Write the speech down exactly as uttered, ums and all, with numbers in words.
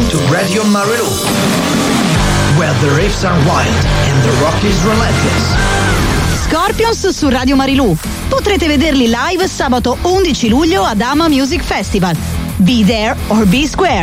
to Radio Marilù, where the riffs are wild and the rock is relentless. Scorpions su Radio Marilù. Potrete vederli live sabato undici luglio ad Ama Music Festival. Be there or be square.